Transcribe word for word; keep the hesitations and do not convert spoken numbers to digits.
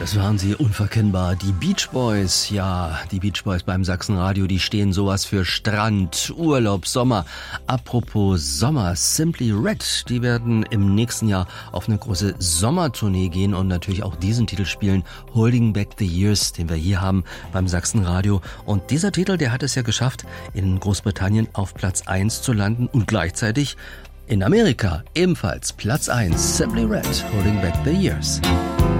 Das waren sie, unverkennbar. Die Beach Boys, ja, die Beach Boys beim Sachsenradio, die stehen sowas für Strand, Urlaub, Sommer. Apropos Sommer, Simply Red, die werden im nächsten Jahr auf eine große Sommertournee gehen und natürlich auch diesen Titel spielen, Holding Back the Years, den wir hier haben beim Sachsenradio. Und dieser Titel, der hat es ja geschafft, in Großbritannien auf Platz eins zu landen und gleichzeitig in Amerika ebenfalls Platz eins, Simply Red, Holding Back the Years.